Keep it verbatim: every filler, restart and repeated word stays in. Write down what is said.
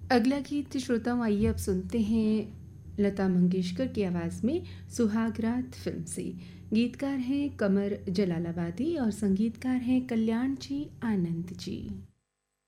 अगला गीत श्रोताओं, आइए अब सुनते हैं लता मंगेशकर की आवाज़ में सुहागरात फिल्म से। गीतकार हैं कमर जलालाबादी और संगीतकार हैं कल्याण जी आनंद जी।